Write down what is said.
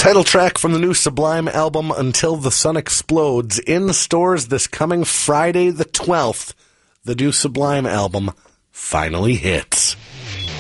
Title track from the new Sublime album, Until the Sun Explodes, in stores this coming Friday the 12th. The new Sublime album finally hits.